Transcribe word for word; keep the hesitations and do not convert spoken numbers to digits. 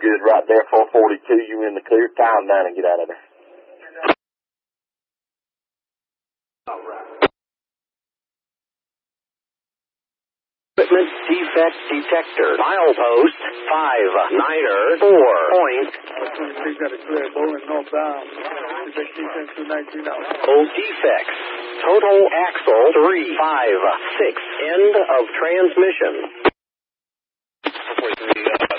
Good right there, four forty-two. You in the clear. Time down and get out of there. Equipment defect detector. Milepost five niner four point. twenty-six got a clear Boeing northbound. Old defects. Total axle three five six. End of transmission.